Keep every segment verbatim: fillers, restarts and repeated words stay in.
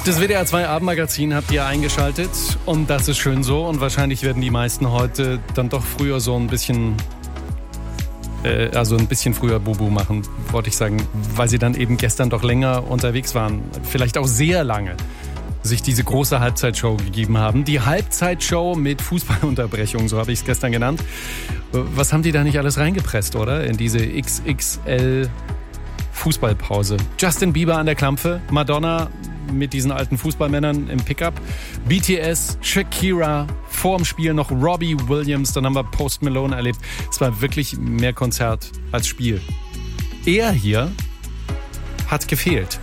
Das W D R zwei Abendmagazin habt ihr eingeschaltet und das ist schön so und wahrscheinlich werden die meisten heute dann doch früher so ein bisschen, äh, also ein bisschen früher Bubu machen, wollte ich sagen, weil sie dann eben gestern doch länger unterwegs waren, vielleicht auch sehr lange, sich diese große Halbzeitshow gegeben haben. Die Halbzeitshow mit Fußballunterbrechung, so habe ich es gestern genannt. Was haben die da nicht alles reingepresst, oder? In diese X X L Fußballpause. Justin Bieber an der Klampfe, Madonna mit diesen alten Fußballmännern im Pickup, B T S, Shakira, vorm Spiel noch Robbie Williams, dann haben wir Post Malone erlebt. Es war wirklich mehr Konzert als Spiel. Er hier hat gefehlt.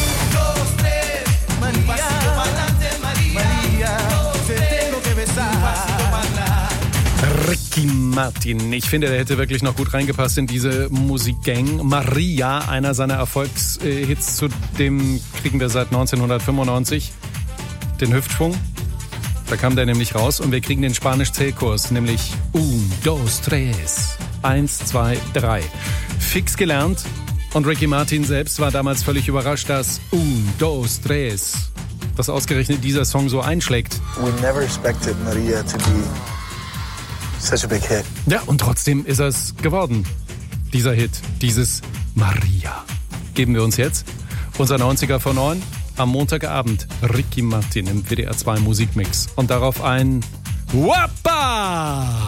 Ricky Martin. Ich finde, der hätte wirklich noch gut reingepasst in diese Musikgang. Maria, einer seiner Erfolgshits, zu dem kriegen wir seit neunzehnhundertfünfundneunzig den Hüftschwung. Da kam der nämlich raus und wir kriegen den Spanisch-Zählkurs, nämlich un, dos, tres. Eins, zwei, drei. Fix gelernt und Ricky Martin selbst war damals völlig überrascht, dass un, dos, tres, dass ausgerechnet dieser Song so einschlägt. We never expected Maria to be such a big hit. Ja, und trotzdem ist es geworden, dieser Hit, dieses Maria. Geben wir uns jetzt unser neunziger vor neun am Montagabend. Ricky Martin im W D R zwei Musikmix. Und darauf ein Wappa!